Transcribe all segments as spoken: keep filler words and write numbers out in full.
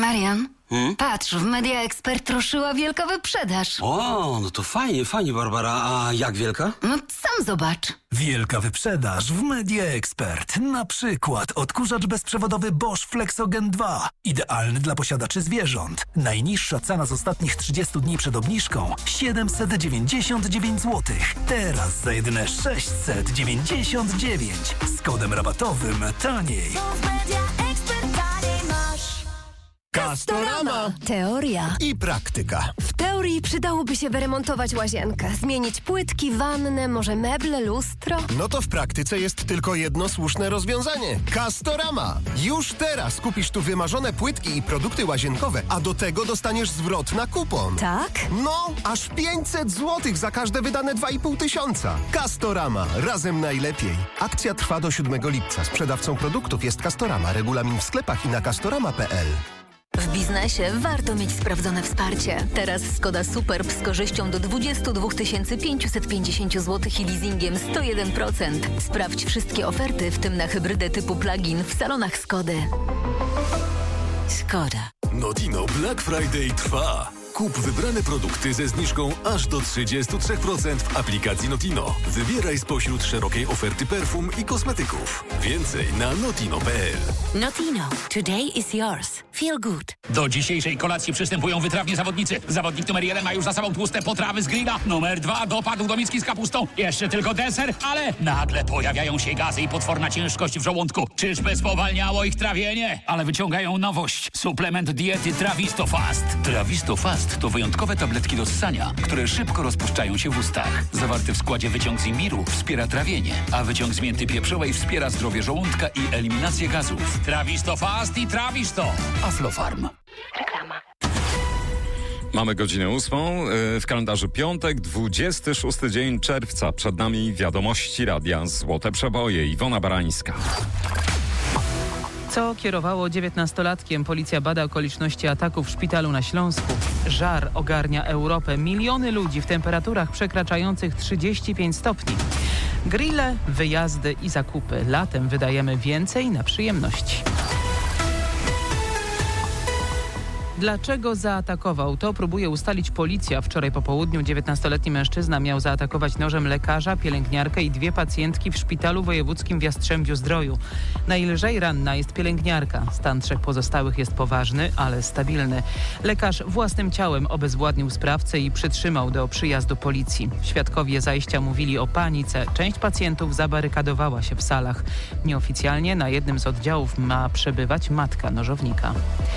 Marian, Hmm? patrz, w Media Expert ruszyła wielka wyprzedaż. O, no to fajnie, fajnie, Barbara. A jak wielka? No sam zobacz. Wielka wyprzedaż w Media Expert. Na przykład odkurzacz bezprzewodowy Bosch Flexogen dwa. Idealny dla posiadaczy zwierząt. Najniższa cena z ostatnich trzydziestu dni przed obniżką siedemset dziewięćdziesiąt dziewięć złotych. Teraz za jedyne sześćset dziewięćdziesiąt dziewięć. Z kodem rabatowym taniej. Castorama. Teoria. I praktyka. W teorii przydałoby się wyremontować łazienkę, zmienić płytki, wannę, może meble, lustro. No to w praktyce jest tylko jedno słuszne rozwiązanie. Castorama. Już teraz kupisz tu wymarzone płytki i produkty łazienkowe, a do tego dostaniesz zwrot na kupon. Tak? No, aż pięćset złotych za każde wydane dwa i pół tysiąca. Castorama. Razem najlepiej. Akcja trwa do siódmego lipca. Sprzedawcą produktów jest Castorama. Regulamin w sklepach i na castorama kropka p l. W biznesie warto mieć sprawdzone wsparcie. Teraz Skoda Superb z korzyścią do dwadzieścia dwa tysiące pięćset pięćdziesiąt złotych i leasingiem sto jeden procent. Sprawdź wszystkie oferty, w tym na hybrydę typu plug-in w salonach Skody. Skoda. Notino Black Friday trwa. Kup wybrane produkty ze zniżką aż do trzydzieści trzy procent w aplikacji Notino. Wybieraj spośród szerokiej oferty perfum i kosmetyków. Więcej na notino kropka p l. Notino. Today is yours. Feel good. Do dzisiejszej kolacji przystępują wytrawni zawodnicy. Zawodnik numer jeden ma już za sobą tłuste potrawy z grilla. Numer dwa dopadł do miski z kapustą. Jeszcze tylko deser, ale nagle pojawiają się gazy i potworna ciężkość w żołądku. Czyżby spowalniało ich trawienie? Ale wyciągają nowość. Suplement diety Trawisto Fast. Trawisto Fast to wyjątkowe tabletki do ssania, które szybko rozpuszczają się w ustach. Zawarty w składzie wyciąg z imbiru wspiera trawienie, a wyciąg z mięty pieprzowej wspiera zdrowie żołądka i eliminację gazów. Trawisto Fast i Trawisto. Aflofarm. Reklama. Mamy godzinę ósmą, w kalendarzu piątek, dwudziesty szósty dzień czerwca. Przed nami wiadomości radia Złote Przeboje. Iwona Barańska. Co kierowało dziewiętnastolatkiem? Policja bada okoliczności ataku w szpitalu na Śląsku. Żar ogarnia Europę. Miliony ludzi w temperaturach przekraczających trzydzieści pięć stopni. Grille, wyjazdy i zakupy. Latem wydajemy więcej na przyjemności. Dlaczego zaatakował? To próbuje ustalić policja. Wczoraj po południu dziewiętnastoletni mężczyzna miał zaatakować nożem lekarza, pielęgniarkę i dwie pacjentki w szpitalu wojewódzkim w Jastrzębiu-Zdroju. Najlżej ranna jest pielęgniarka. Stan trzech pozostałych jest poważny, ale stabilny. Lekarz własnym ciałem obezwładnił sprawcę i przytrzymał do przyjazdu policji. Świadkowie zajścia mówili o panice. Część pacjentów zabarykadowała się w salach. Nieoficjalnie na jednym z oddziałów ma przebywać matka nożownika.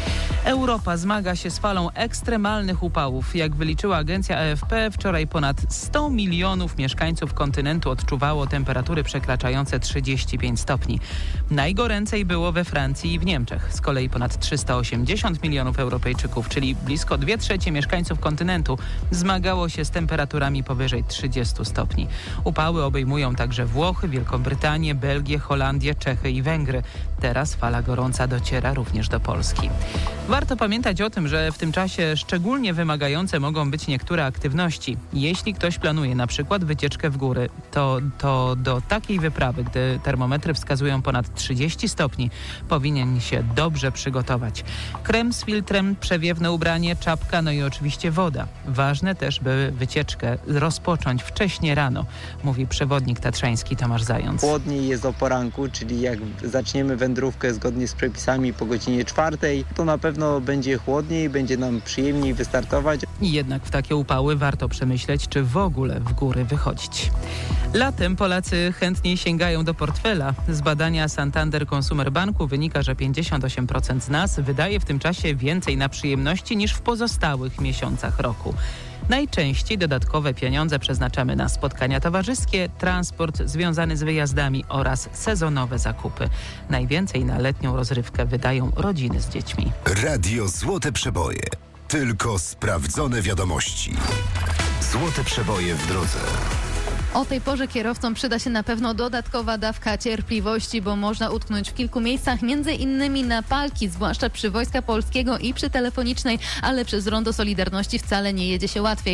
Europa zmaga się z falą ekstremalnych upałów. Jak wyliczyła agencja A F P, wczoraj ponad sto milionów mieszkańców kontynentu odczuwało temperatury przekraczające trzydzieści pięć stopni. Najgoręcej było we Francji i w Niemczech. Z kolei ponad trzysta osiemdziesiąt milionów Europejczyków, czyli blisko dwie trzecie mieszkańców kontynentu, zmagało się z temperaturami powyżej trzydziestu stopni. Upały obejmują także Włochy, Wielką Brytanię, Belgię, Holandię, Czechy i Węgry. Teraz fala gorąca dociera również do Polski. Warto pamiętać o tym, że w tym czasie szczególnie wymagające mogą być niektóre aktywności. Jeśli ktoś planuje na przykład wycieczkę w góry, to, to do takiej wyprawy, gdy termometry wskazują ponad trzydzieści stopni, powinien się dobrze przygotować. Krem z filtrem, przewiewne ubranie, czapka, no i oczywiście woda. Ważne też, by wycieczkę rozpocząć wcześnie rano, mówi przewodnik tatrzański Tomasz Zając. Chłodniej jest o poranku, czyli jak zaczniemy wędrówkę zgodnie z przepisami po godzinie czwartej, to na pewno będzie chłodniej, będzie nam przyjemniej wystartować. I jednak w takie upały warto przemyśleć, czy w ogóle w góry wychodzić. Latem Polacy chętniej sięgają do portfela. Z badania Santander Consumer Banku wynika, że pięćdziesiąt osiem procent z nas wydaje w tym czasie więcej na przyjemności niż w pozostałych miesiącach roku. Najczęściej dodatkowe pieniądze przeznaczamy na spotkania towarzyskie, transport związany z wyjazdami oraz sezonowe zakupy. Najwięcej na letnią rozrywkę wydają rodziny z dziećmi. Radio Złote Przeboje. Tylko sprawdzone wiadomości. Złote Przeboje w drodze. O tej porze kierowcom przyda się na pewno dodatkowa dawka cierpliwości, bo można utknąć w kilku miejscach, między innymi na Palki, zwłaszcza przy Wojska Polskiego i przy Telefonicznej, ale przez Rondo Solidarności wcale nie jedzie się łatwiej.